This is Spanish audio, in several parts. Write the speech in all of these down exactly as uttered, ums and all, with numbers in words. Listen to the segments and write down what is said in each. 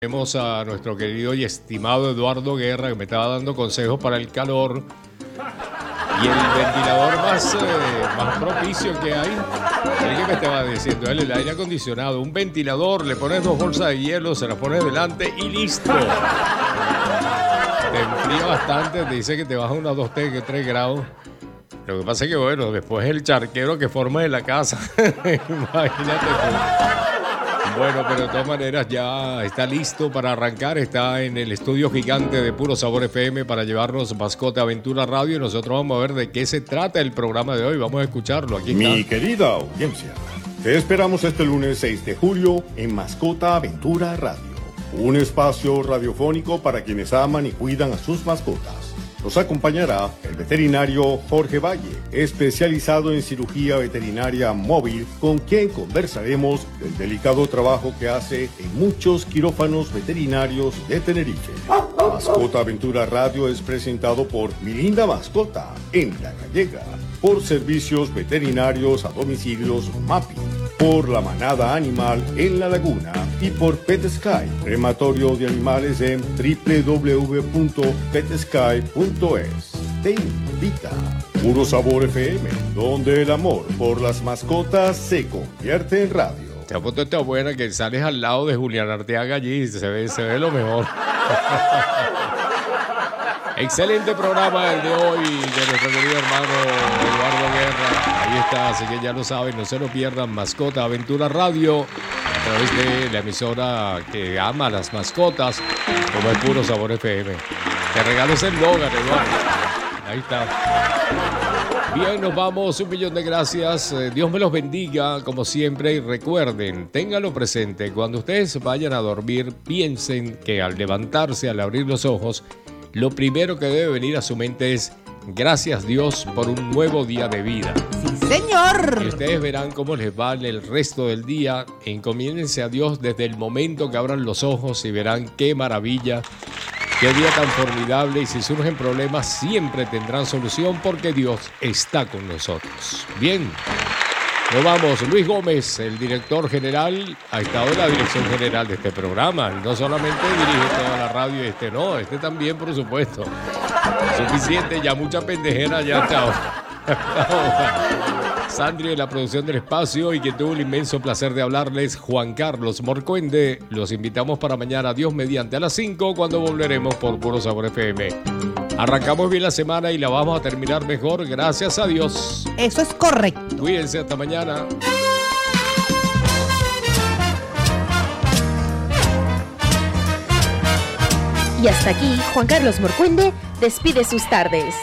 Tenemos a nuestro querido y estimado Eduardo Guerra, que me estaba dando consejos para el calor. Y el ventilador más, eh, más propicio que hay, el que me estaba diciendo él, el aire acondicionado. Un ventilador, le pones dos bolsas de hielo, se las pones delante y listo. Te enfría bastante, te dice que te baja unos dos, tres grados. Lo que pasa es que, bueno, después el charquero que forma en la casa. Imagínate tú. Bueno, pero de todas maneras ya está listo para arrancar. Está en el estudio gigante de Puro Sabor F M para llevarnos Mascota Aventura Radio. Y nosotros vamos a ver de qué se trata el programa de hoy. Vamos a escucharlo. Aquí está. Mi querida audiencia, te esperamos este lunes seis de julio en Mascota Aventura Radio. Un espacio radiofónico para quienes aman y cuidan a sus mascotas. Nos acompañará el veterinario Jorge Valle, especializado en cirugía veterinaria móvil, con quien conversaremos del delicado trabajo que hace en muchos quirófanos veterinarios de Tenerife. Mascota Aventura Radio es presentado por Mi Linda Mascota en La Gallega, por Servicios Veterinarios a Domicilios MAPI, por La Manada Animal en La Laguna y por PetSky, crematorio de animales en doble u doble u doble u punto pet sky punto es. Te invita. Puro Sabor F M, donde el amor por las mascotas se convierte en radio. Esta foto está buena, que sales al lado de Julián Arteaga allí y se ve, se ve lo mejor. Excelente programa el de hoy de nuestro querido hermano Eduardo Guerra. Ahí está, así que ya lo saben, no se lo pierdan. Mascota Aventura Radio, a través de la emisora que ama a las mascotas, como es Puro Sabor F M. Te regalo ese eslogan, Eduardo. Ahí está. Bien, nos vamos. Un millón de gracias. Dios me los bendiga, como siempre. Y recuerden, ténganlo presente. Cuando ustedes vayan a dormir, piensen que al levantarse, al abrir los ojos, lo primero que debe venir a su mente es: gracias Dios por un nuevo día de vida. ¡Sí, señor! Y ustedes verán cómo les va el resto del día. Encomiéndense a Dios desde el momento que abran los ojos y verán qué maravilla, qué día tan formidable. Y si surgen problemas, siempre tendrán solución, porque Dios está con nosotros. Bien, nos vamos. Luis Gómez, el director general, ha estado en la dirección general de este programa. No solamente dirige toda la radio, este no, este también, por supuesto. Suficiente, ya mucha pendejera ya hasta ahora. Sandri en la producción del espacio, y que tuvo el inmenso placer de hablarles, Juan Carlos Morcuende. Los invitamos para mañana, Dios mediante, a las cinco, cuando volveremos por Puro Sabor F M. Arrancamos bien la semana y la vamos a terminar mejor, gracias a Dios. Eso es correcto. Cuídense, hasta mañana. Y hasta aquí, Juan Carlos Morcuende despide sus tardes.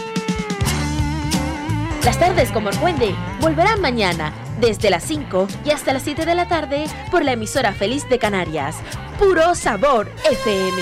Las tardes con Morcuende volverán mañana, desde las cinco y hasta las siete de la tarde, por la emisora feliz de Canarias, Puro Sabor F M.